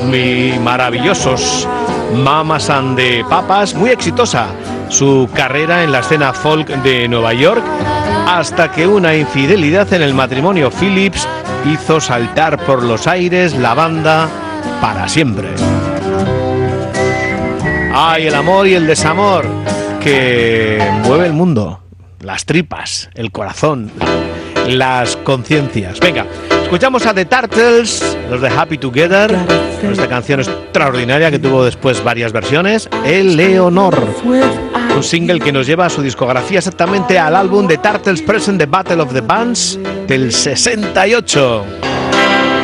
muy maravillosos Mamas and the Papas, muy exitosa su carrera en la escena folk de Nueva York, hasta que una infidelidad en el matrimonio Phillips hizo saltar por los aires la banda para siempre. ¡Ay, el amor y el desamor que mueve el mundo! Las tripas, el corazón, las conciencias. Venga, escuchamos a The Turtles, los de Happy Together, con esta canción extraordinaria que tuvo después varias versiones, Eleonor, un single que nos lleva a su discografía, exactamente al álbum The Turtles Present The Battle of the Bands del 68.